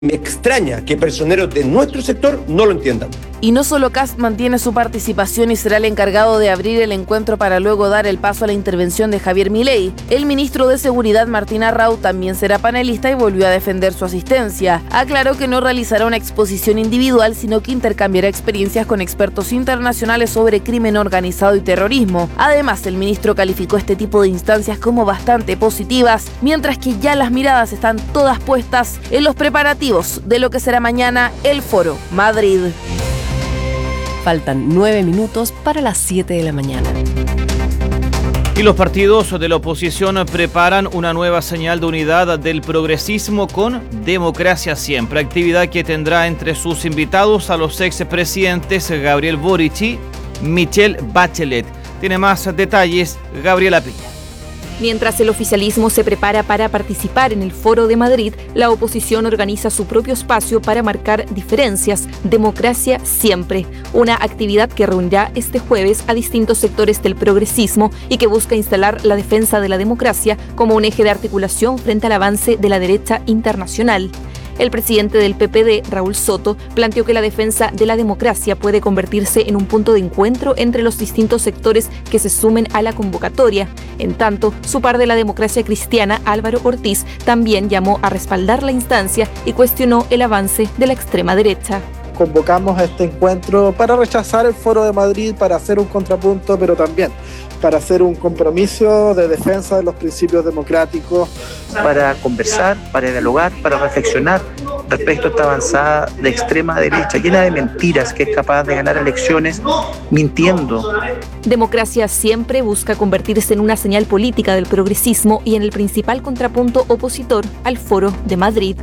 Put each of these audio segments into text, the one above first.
Me extraña que personeros de nuestro sector no lo entiendan. Y no solo Kast mantiene su participación y será el encargado de abrir el encuentro para luego dar el paso a la intervención de Javier Milei. El ministro de Seguridad, Martín Arrau, también será panelista y volvió a defender su asistencia. Aclaró que no realizará una exposición individual, sino que intercambiará experiencias con expertos internacionales sobre crimen organizado y terrorismo. Además, el ministro calificó este tipo de instancias como bastante positivas, mientras que ya las miradas están todas puestas en los preparativos de lo que será mañana el Foro Madrid. Faltan 9 minutos para las 7 de la mañana. Y los partidos de la oposición preparan una nueva señal de unidad del progresismo con Democracia Siempre, actividad que tendrá entre sus invitados a los expresidentes Gabriel Boric y Michelle Bachelet. Tiene más detalles Gabriela Piña. Mientras el oficialismo se prepara para participar en el Foro de Madrid, la oposición organiza su propio espacio para marcar diferencias. Democracia Siempre, una actividad que reunirá este jueves a distintos sectores del progresismo y que busca instalar la defensa de la democracia como un eje de articulación frente al avance de la derecha internacional. El presidente del PPD, Raúl Soto, planteó que la defensa de la democracia puede convertirse en un punto de encuentro entre los distintos sectores que se sumen a la convocatoria. En tanto, su par de la democracia cristiana, Álvaro Ortiz, también llamó a respaldar la instancia y cuestionó el avance de la extrema derecha. Convocamos a este encuentro para rechazar el Foro de Madrid, para hacer un contrapunto, pero también para hacer un compromiso de defensa de los principios democráticos. Para conversar, para dialogar, para reflexionar respecto a esta avanzada de extrema derecha, llena de mentiras, que es capaz de ganar elecciones mintiendo. Democracia Siempre busca convertirse en una señal política del progresismo y en el principal contrapunto opositor al Foro de Madrid.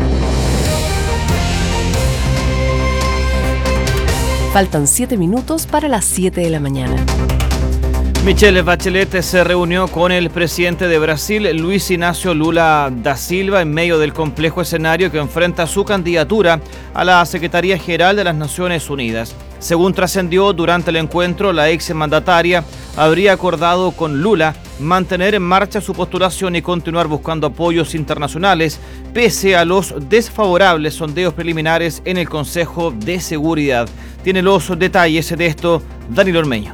Faltan 7 minutos para las 7 de la mañana. Michelle Bachelet se reunió con el presidente de Brasil, Luis Inácio Lula da Silva, en medio del complejo escenario que enfrenta su candidatura a la Secretaría General de las Naciones Unidas. Según trascendió, durante el encuentro, la exmandataria habría acordado con Lula mantener en marcha su postulación y continuar buscando apoyos internacionales, pese a los desfavorables sondeos preliminares en el Consejo de Seguridad. Tiene los detalles de esto Daniel Ormeño.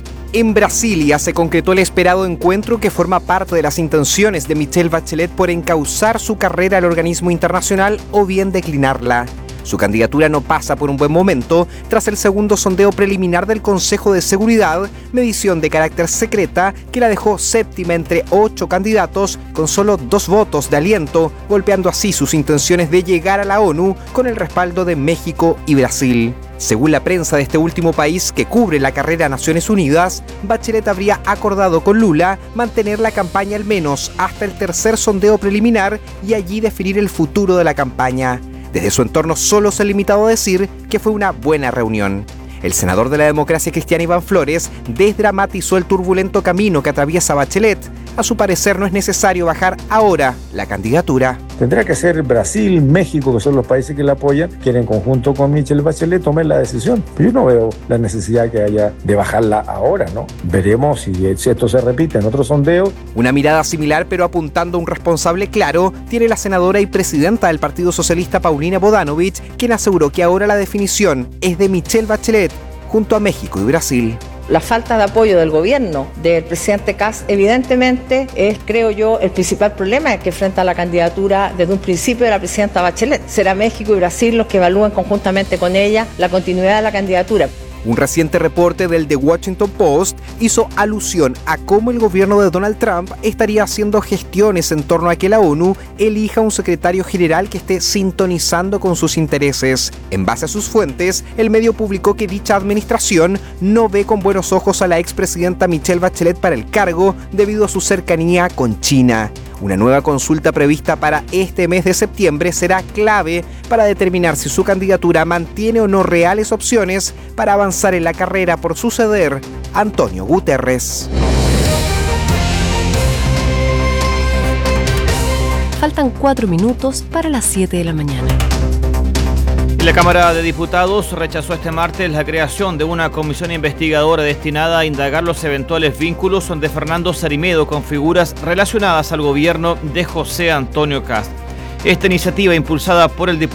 En Brasilia se concretó el esperado encuentro que forma parte de las intenciones de Michelle Bachelet por encauzar su carrera al organismo internacional o bien declinarla. Su candidatura no pasa por un buen momento tras el segundo sondeo preliminar del Consejo de Seguridad, medición de carácter secreta que la dejó séptima entre 8 candidatos con solo 2 votos de aliento, golpeando así sus intenciones de llegar a la ONU con el respaldo de México y Brasil. Según la prensa de este último país que cubre la carrera a Naciones Unidas, Bachelet habría acordado con Lula mantener la campaña al menos hasta el tercer sondeo preliminar y allí definir el futuro de la campaña. Desde su entorno solo se ha limitado a decir que fue una buena reunión. El senador de la Democracia Cristiana, Iván Flores, desdramatizó el turbulento camino que atraviesa Bachelet. A su parecer no es necesario bajar ahora la candidatura. Tendrá que ser Brasil, México, que son los países que la apoyan, que en conjunto con Michelle Bachelet tomen la decisión. Pero yo no veo la necesidad que haya de bajarla ahora, ¿no? Veremos si esto se repite en otro sondeo. Una mirada similar, pero apuntando a un responsable claro, tiene la senadora y presidenta del Partido Socialista, Paulina Bodanovich, quien aseguró que ahora la definición es de Michelle Bachelet junto a México y Brasil. La falta de apoyo del gobierno del presidente Kast evidentemente es, creo yo, el principal problema que enfrenta la candidatura desde un principio de la presidenta Bachelet. Será México y Brasil los que evalúen conjuntamente con ella la continuidad de la candidatura. Un reciente reporte del The Washington Post hizo alusión a cómo el gobierno de Donald Trump estaría haciendo gestiones en torno a que la ONU elija un secretario general que esté sintonizando con sus intereses. En base a sus fuentes, el medio publicó que dicha administración no ve con buenos ojos a la expresidenta Michelle Bachelet para el cargo debido a su cercanía con China. Una nueva consulta prevista para este mes de septiembre será clave para determinar si su candidatura mantiene o no reales opciones para avanzar en la carrera por suceder a Antonio Guterres. Faltan 4 minutos para las 7 de la mañana. La Cámara de Diputados rechazó este martes la creación de una comisión investigadora destinada a indagar los eventuales vínculos de Fernando Sarimedo con figuras relacionadas al gobierno de José Antonio Kast. Esta iniciativa, impulsada por el diputado